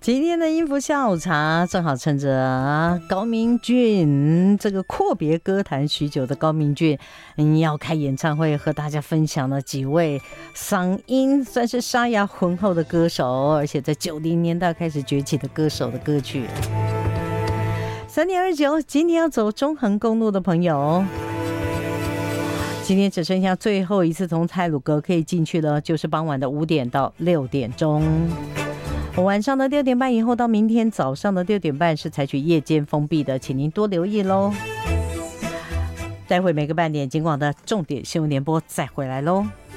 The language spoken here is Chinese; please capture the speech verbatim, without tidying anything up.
今天的音符下午茶，正好趁着高明骏这个阔别歌坛许久的高明骏，嗯，要开演唱会，和大家分享了几位嗓音算是沙哑浑厚的歌手，而且在九零年代开始崛起的歌手的歌曲。三点二九，今天要走中横公路的朋友，今天只剩下最后一次从太鲁阁可以进去了，就是傍晚的五点到六点钟。晚上的六点半以后到明天早上的六点半是采取夜间封闭的，请您多留意咯。待会每个半点，警广的重点新闻联播再回来咯。